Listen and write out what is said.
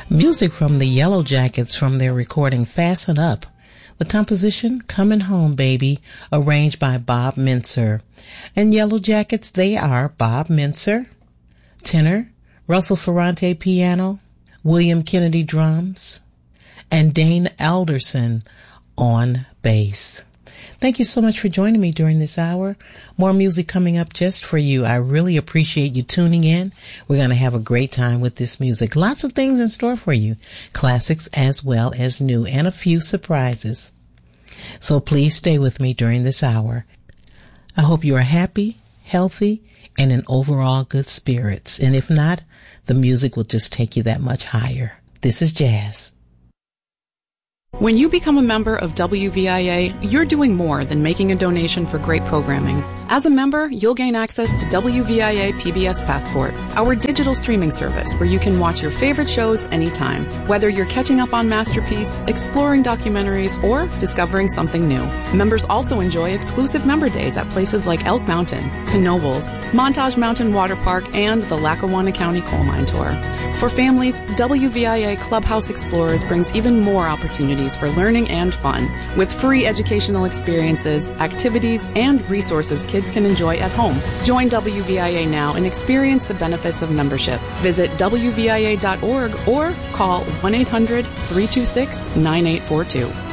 Music from the Yellow Jackets from their recording Fasten Up. The composition, Coming Home Baby, arranged by Bob Mintzer. And Yellow Jackets, they are Bob Mintzer, tenor, Russell Ferrante piano, William Kennedy drums, and Dane Alderson on bass. Thank you so much for joining me during this hour. More music coming up just for you. I really appreciate you tuning in. We're going to have a great time with this music. Lots of things in store for you. Classics as well as new, and a few surprises. So please stay with me during this hour. I hope you are happy, healthy, and in overall good spirits. And if not, the music will just take you that much higher. This is Jazz. When you become a member of WVIA, you're doing more than making a donation for great programming. As a member, you'll gain access to WVIA PBS Passport, our digital streaming service where you can watch your favorite shows anytime, whether you're catching up on Masterpiece, exploring documentaries, or discovering something new. Members also enjoy exclusive member days at places like Elk Mountain, Knoebels, Montage Mountain Water Park, and the Lackawanna County Coal Mine Tour. For families, WVIA Clubhouse Explorers brings even more opportunities for learning and fun, with free educational experiences, activities, and resources kids can enjoy at home. Join WVIA now and experience the benefits of membership. Visit WVIA.org or call 1-800-326-9842.